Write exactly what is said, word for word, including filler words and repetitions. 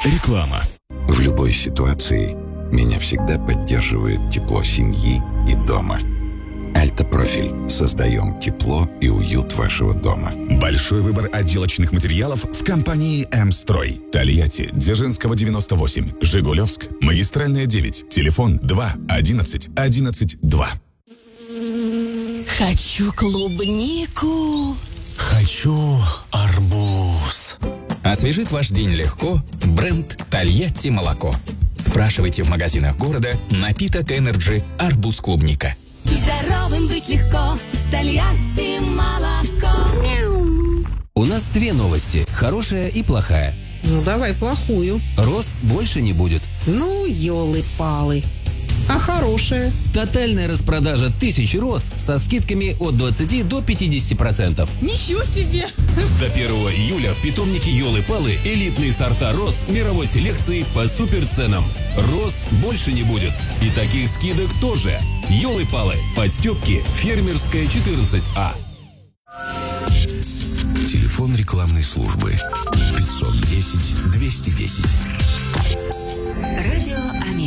Реклама. В любой ситуации меня всегда поддерживает тепло семьи и дома. Альтопрофиль. Создаем тепло и уют вашего дома. Большой выбор отделочных материалов в компании «М-строй». Тольятти, Дзержинского, девяносто восемь. Жигулевск, Магистральная, девять. Телефон два одиннадцать одиннадцать два. Хочу клубнику. Хочу арбуз. Освежит ваш день легко бренд «Тольятти молоко». Спрашивайте в магазинах города напиток «Энерджи» арбуз-клубника. Здоровым быть легко с Тольятти молоко. У нас две новости, хорошая и плохая. Ну, давай плохую. Роз больше не будет. Ну, елы-палы. А хорошая? Тотальная распродажа тысячи роз со скидками от двадцати до пятидесяти процентов. Ничего себе! До первого июля в питомнике «Елы-палы» элитные сорта роз мировой селекции по суперценам. Роз больше не будет. И таких скидок тоже. «Елы-палы». Подстёпки. Фермерская, четырнадцать А. Телефон рекламной службы пятьсот десять двести десять. Радио Амедиа.